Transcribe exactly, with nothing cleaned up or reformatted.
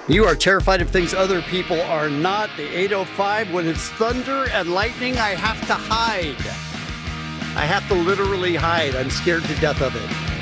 You are terrified of things other people are not. The eight oh five, when it's thunder and lightning, I have to hide. I have to literally hide. I'm scared to death of it.